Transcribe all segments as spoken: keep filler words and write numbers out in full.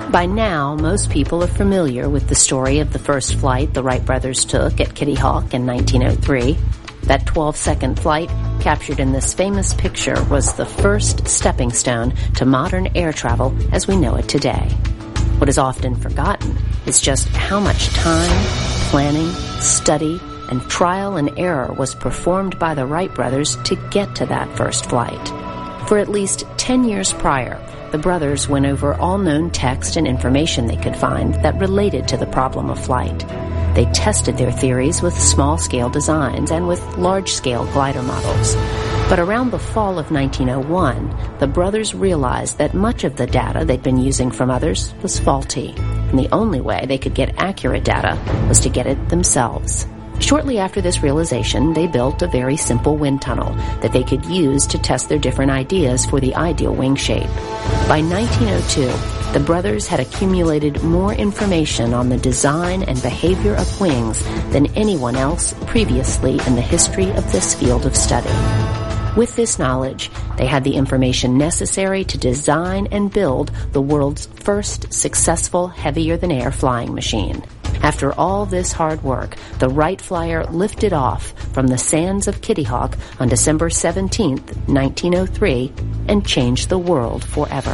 By now, most people are familiar with the story of the first flight the Wright brothers took at Kitty Hawk in nineteen oh three. That twelve-second flight, captured in this famous picture, was the first stepping stone to modern air travel as we know it today. What is often forgotten is just how much time, planning, study, and trial and error was performed by the Wright brothers to get to that first flight. For at least ten years prior, the brothers went over all known text and information they could find that related to the problem of flight. They tested their theories with small-scale designs and with large-scale glider models. But around the fall of nineteen oh one, the brothers realized that much of the data they'd been using from others was faulty, and the only way they could get accurate data was to get it themselves. Shortly after this realization, they built a very simple wind tunnel that they could use to test their different ideas for the ideal wing shape. By nineteen oh two, the brothers had accumulated more information on the design and behavior of wings than anyone else previously in the history of this field of study. With this knowledge, they had the information necessary to design and build the world's first successful heavier-than-air flying machine. After all this hard work, the Wright Flyer lifted off from the sands of Kitty Hawk on December seventeenth, nineteen oh three, and changed the world forever.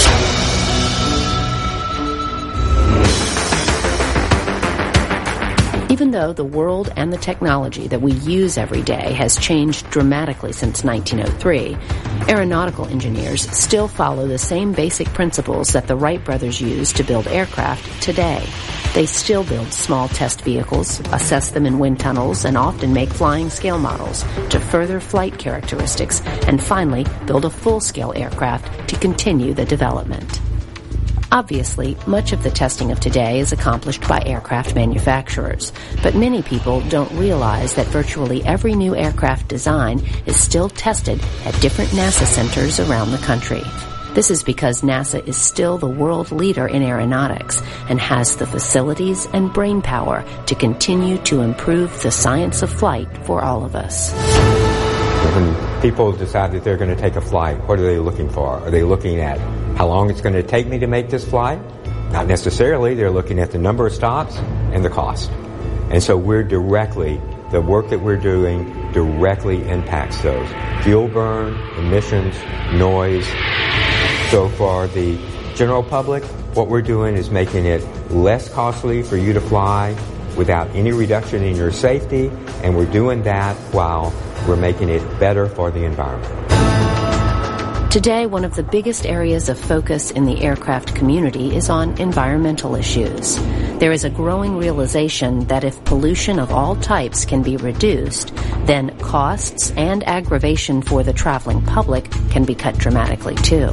Even though the world and the technology that we use every day has changed dramatically since nineteen oh three, aeronautical engineers still follow the same basic principles that the Wright brothers used to build aircraft today. They still build small test vehicles, assess them in wind tunnels, and often make flying scale models to further flight characteristics, and finally build a full-scale aircraft to continue the development. Obviously, much of the testing of today is accomplished by aircraft manufacturers, but many people don't realize that virtually every new aircraft design is still tested at different NASA centers around the country. This is because NASA is still the world leader in aeronautics and has the facilities and brainpower to continue to improve the science of flight for all of us. When people decide that they're going to take a flight, what are they looking for? Are they looking at how long it's going to take me to make this flight? Not necessarily. They're looking at the number of stops and the cost. And so we're directly, the work that we're doing directly impacts those. Fuel burn, emissions, noise. So for the general public, what we're doing is making it less costly for you to fly without any reduction in your safety, and we're doing that while we're making it better for the environment. Today, one of the biggest areas of focus in the aircraft community is on environmental issues. There is a growing realization that if pollution of all types can be reduced, then costs and aggravation for the traveling public can be cut dramatically too.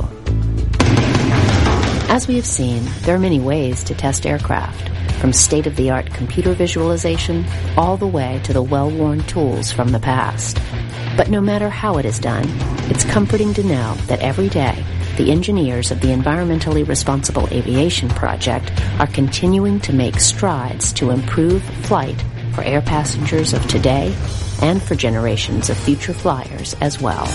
As we have seen, there are many ways to test aircraft, from state-of-the-art computer visualization all the way to the well-worn tools from the past. But no matter how it is done, it's comforting to know that every day the engineers of the Environmentally Responsible Aviation Project are continuing to make strides to improve flight for air passengers of today and for generations of future flyers as well.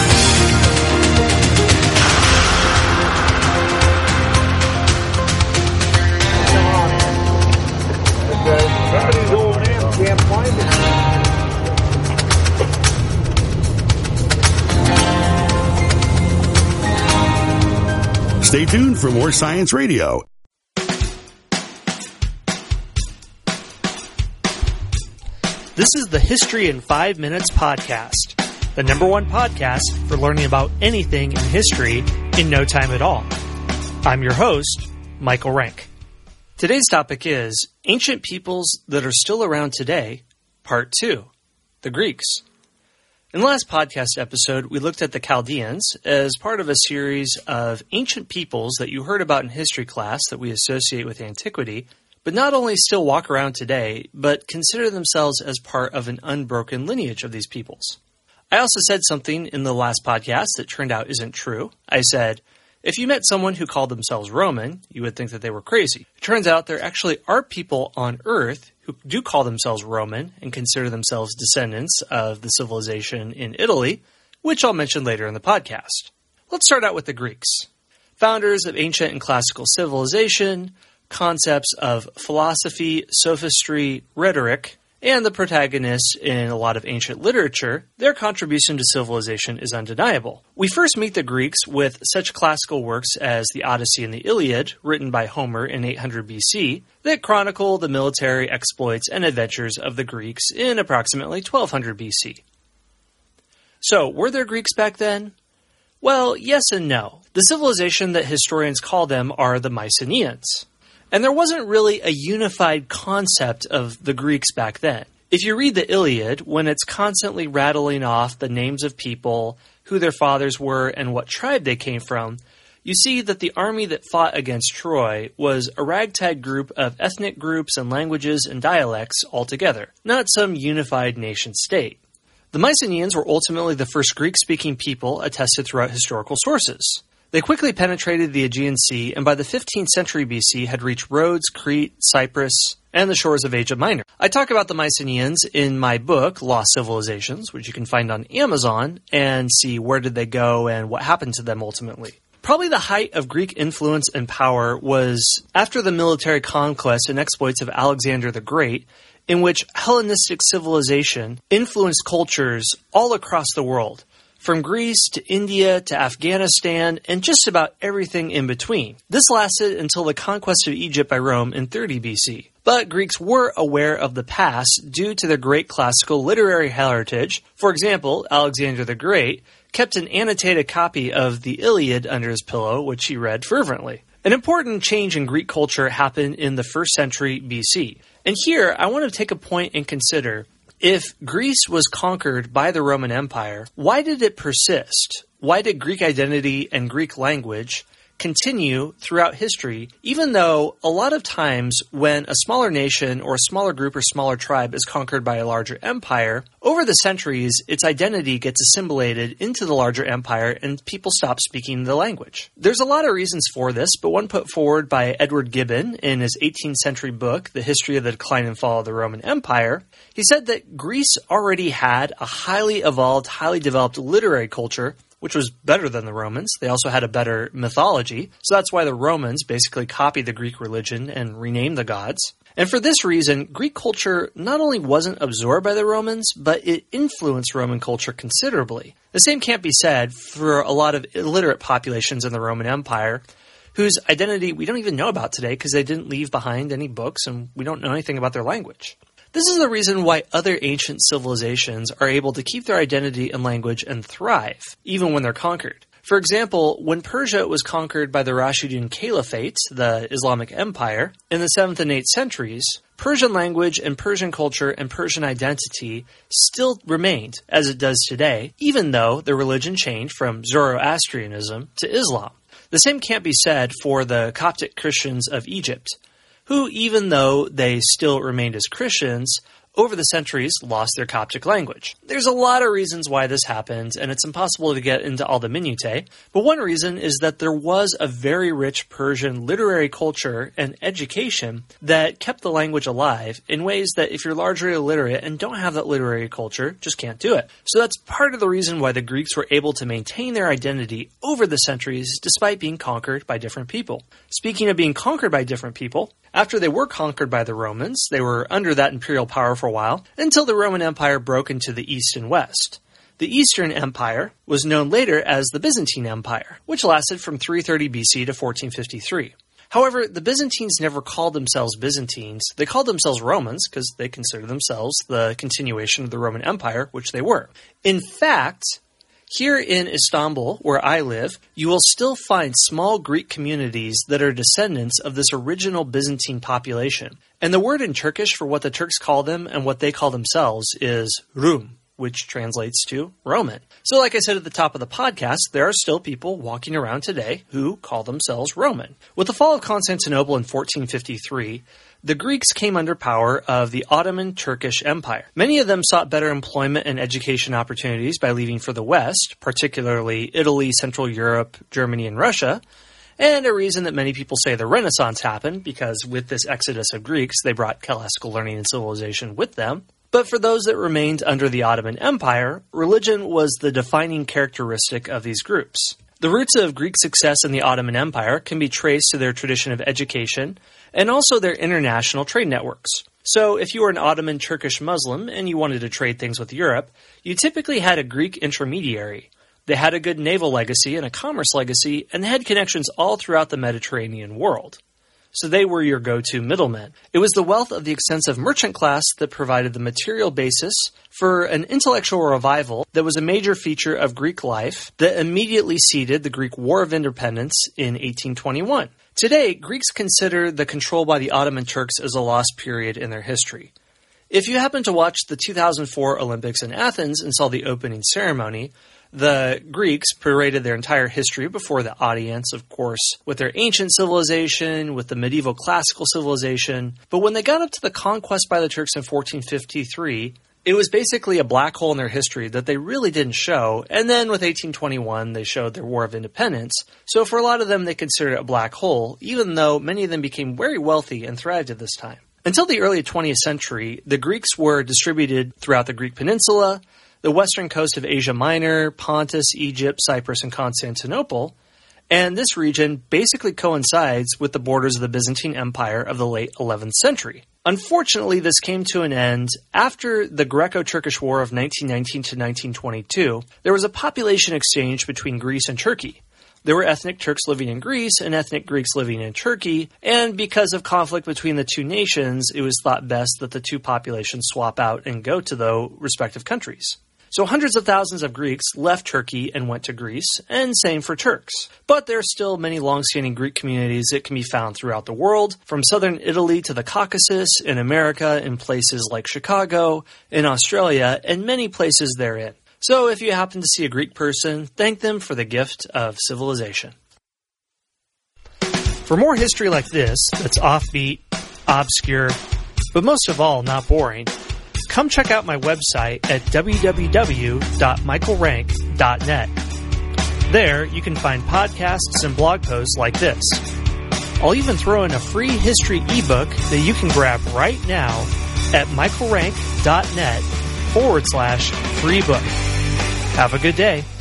Somebody's over there, can't find it. Stay tuned for more Science Radio. This is the History in Five Minutes podcast, the number one podcast for learning about anything in history in no time at all. I'm your host, Michael Rank. Today's topic is Ancient Peoples That Are Still Around Today, Part two, the Greeks. In the last podcast episode, we looked at the Chaldeans as part of a series of ancient peoples that you heard about in history class that we associate with antiquity, but not only still walk around today, but consider themselves as part of an unbroken lineage of these peoples. I also said something in the last podcast that turned out isn't true. I said, if you met someone who called themselves Roman, you would think that they were crazy. It turns out there actually are people on Earth who do call themselves Roman and consider themselves descendants of the civilization in Italy, which I'll mention later in the podcast. Let's start out with the Greeks. founders of ancient and classical civilization, concepts of philosophy, sophistry, rhetoric, and the protagonists in a lot of ancient literature, their contribution to civilization is undeniable. We first meet the Greeks with such classical works as the Odyssey and the Iliad, written by Homer in eight hundred B C, that chronicle the military exploits and adventures of the Greeks in approximately twelve hundred B C. So, were there Greeks back then? Well, yes and no. The civilization that historians call them are the Mycenaeans. And there wasn't really a unified concept of the Greeks back then. If you read the Iliad, when it's constantly rattling off the names of people, who their fathers were, and what tribe they came from, you see that the army that fought against Troy was a ragtag group of ethnic groups and languages and dialects altogether, not some unified nation-state. The Mycenaeans were ultimately the first Greek-speaking people attested throughout historical sources. They quickly penetrated the Aegean Sea, and by the fifteenth century B C had reached Rhodes, Crete, Cyprus, and the shores of Asia Minor. I talk about the Mycenaeans in my book, Lost Civilizations, which you can find on Amazon, and see where did they go and what happened to them ultimately. Probably the height of Greek influence and power was after the military conquest and exploits of Alexander the Great, in which Hellenistic civilization influenced cultures all across the world, from Greece to India to Afghanistan and just about everything in between. This lasted until the conquest of Egypt by Rome in thirty B C. But Greeks were aware of the past due to their great classical literary heritage. For example, Alexander the Great kept an annotated copy of the Iliad under his pillow, which he read fervently. An important change in Greek culture happened in the first century B C. And here, I want to take a point and consider, if Greece was conquered by the Roman Empire, why did it persist? Why did Greek identity and Greek language continue throughout history, even though a lot of times when a smaller nation or a smaller group or smaller tribe is conquered by a larger empire, over the centuries, its identity gets assimilated into the larger empire and people stop speaking the language. There's a lot of reasons for this, but one put forward by Edward Gibbon in his eighteenth century book, The History of the Decline and Fall of the Roman Empire. He said that Greece already had a highly evolved, highly developed literary culture, which was better than the Romans. They also had a better mythology, so that's why the Romans basically copied the Greek religion and renamed the gods. And for this reason, Greek culture not only wasn't absorbed by the Romans, but it influenced Roman culture considerably. The same can't be said for a lot of illiterate populations in the Roman Empire, whose identity we don't even know about today because they didn't leave behind any books and we don't know anything about their language. This is the reason why other ancient civilizations are able to keep their identity and language and thrive, even when they're conquered. For example, when Persia was conquered by the Rashidun Caliphate, the Islamic Empire, in the seventh and eighth centuries, Persian language and Persian culture and Persian identity still remained as it does today, even though the religion changed from Zoroastrianism to Islam. The same can't be said for the Coptic Christians of Egypt, who, even though they still remained as Christians, over the centuries lost their Coptic language. There's a lot of reasons why this happened, and it's impossible to get into all the minutiae, but one reason is that there was a very rich Persian literary culture and education that kept the language alive in ways that if you're largely illiterate and don't have that literary culture, just can't do it. So that's part of the reason why the Greeks were able to maintain their identity over the centuries despite being conquered by different people. Speaking of being conquered by different people, after they were conquered by the Romans, they were under that imperial power for a while, until the Roman Empire broke into the East and West. The Eastern Empire was known later as the Byzantine Empire, which lasted from three thirty B C to fourteen fifty-three. However, the Byzantines never called themselves Byzantines. They called themselves Romans because they considered themselves the continuation of the Roman Empire, which they were. In fact, here in Istanbul, where I live, you will still find small Greek communities that are descendants of this original Byzantine population. And the word in Turkish for what the Turks call them and what they call themselves is Rum, which translates to Roman. So like I said at the top of the podcast, there are still people walking around today who call themselves Roman. With the fall of Constantinople in fourteen fifty-three, the Greeks came under power of the Ottoman Turkish Empire. Many of them sought better employment and education opportunities by leaving for the West, particularly Italy, Central Europe, Germany, and Russia. And a reason that many people say the Renaissance happened, because with this exodus of Greeks, they brought classical learning and civilization with them. But for those that remained under the Ottoman Empire, religion was the defining characteristic of these groups. The roots of Greek success in the Ottoman Empire can be traced to their tradition of education and also their international trade networks. So if you were an Ottoman Turkish Muslim and you wanted to trade things with Europe, you typically had a Greek intermediary. They had a good naval legacy and a commerce legacy, and they had connections all throughout the Mediterranean world. So they were your go-to middlemen. It was the wealth of the extensive merchant class that provided the material basis for an intellectual revival that was a major feature of Greek life that immediately seeded the Greek War of Independence in eighteen twenty-one. Today, Greeks consider the control by the Ottoman Turks as a lost period in their history. If you happen to watch the two thousand four Olympics in Athens and saw the opening ceremony, the Greeks paraded their entire history before the audience, of course, with their ancient civilization, with the medieval classical civilization. But when they got up to the conquest by the Turks in fourteen fifty-three, it was basically a black hole in their history that they really didn't show. And then with eighteen twenty-one, they showed their War of Independence. So for a lot of them, they considered it a black hole, even though many of them became very wealthy and thrived at this time. Until the early twentieth century, the Greeks were distributed throughout the Greek peninsula, the western coast of Asia Minor, Pontus, Egypt, Cyprus, and Constantinople, and this region basically coincides with the borders of the Byzantine Empire of the late eleventh century. Unfortunately, this came to an end after the Greco-Turkish War of nineteen nineteen to nineteen twenty-two. There was a population exchange between Greece and Turkey. There were ethnic Turks living in Greece and ethnic Greeks living in Turkey, and because of conflict between the two nations, it was thought best that the two populations swap out and go to the respective countries. So hundreds of thousands of Greeks left Turkey and went to Greece, and same for Turks. But there are still many long-standing Greek communities that can be found throughout the world, from southern Italy to the Caucasus, in America, in places like Chicago, in Australia, and many places therein. So if you happen to see a Greek person, thank them for the gift of civilization. For more history like this, that's offbeat, obscure, but most of all, not boring, come check out my website at w w w dot michael rank dot net. There, you can find podcasts and blog posts like this. I'll even throw in a free history ebook that you can grab right now at michael rank dot net forward slash free book. Have a good day.